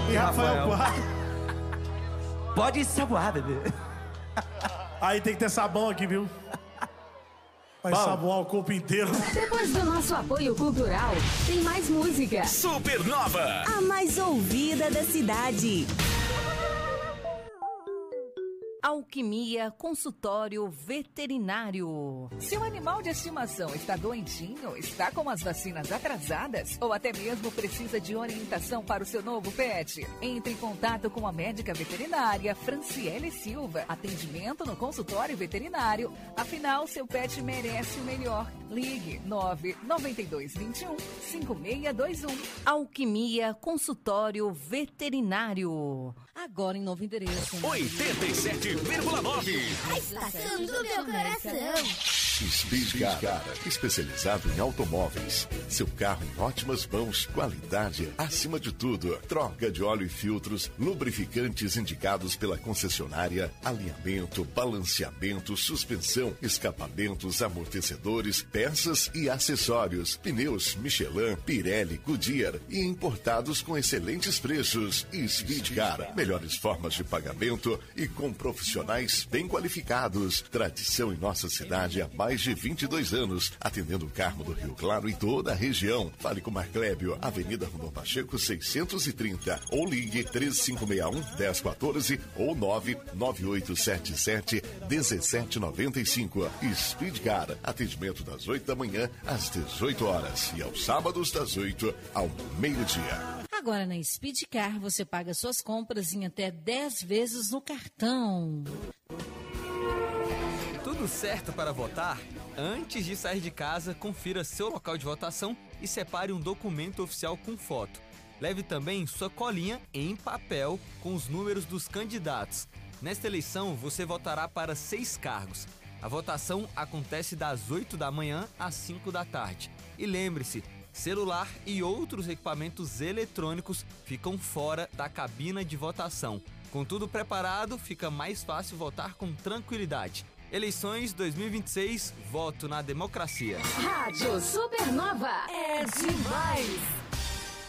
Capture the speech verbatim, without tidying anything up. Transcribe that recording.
E Rafael quatro. Pode saboar, bebê. Aí tem que ter sabão aqui, viu? Vai Bom. saboar o corpo inteiro. Depois do nosso apoio cultural, tem mais música. Supernova, A mais ouvida da cidade. Alquimia Consultório Veterinário. Se o animal de estimação está doentinho, está com as vacinas atrasadas ou até mesmo precisa de orientação para o seu novo pet, entre em contato com a médica veterinária Franciele Silva. Atendimento no consultório veterinário. Afinal, seu pet merece o melhor. Ligue nove nove dois dois um cinco seis dois um. Alquimia Consultório Veterinário. Agora em novo endereço. oitenta e sete vírgula nove. A estação do meu coração. Speed Car, especializado em automóveis. Seu carro em ótimas mãos, qualidade acima de tudo. Troca de óleo e filtros, lubrificantes indicados pela concessionária, alinhamento, balanceamento, suspensão, escapamentos, amortecedores, peças e acessórios. Pneus Michelin, Pirelli, Goodyear e importados com excelentes preços. Speed Car, melhores formas de pagamento e com profissionais bem qualificados. Tradição em nossa cidade há mais de vinte e dois anos, atendendo o Carmo do Rio Claro e toda a região. Fale com Marclébio, Avenida Rondon Pacheco seiscentos e trinta, ou ligue três cinco seis um, um zero um quatro ou nove nove oito sete sete um sete nove cinco. Speed Car, atendimento das oito da manhã às dezoito horas e aos sábados das oito ao meio-dia. Agora na Speed Car você paga suas compras em até dez vezes no cartão. Tudo certo para votar? Antes de sair de casa, confira seu local de votação e separe um documento oficial com foto. Leve também sua colinha em papel com os números dos candidatos. Nesta eleição, você votará para seis cargos. A votação acontece das oito da manhã às cinco da tarde. E lembre-se, celular e outros equipamentos eletrônicos ficam fora da cabina de votação. Com tudo preparado, fica mais fácil votar com tranquilidade. Eleições dois mil e vinte e seis, voto na democracia. Rádio Supernova é demais.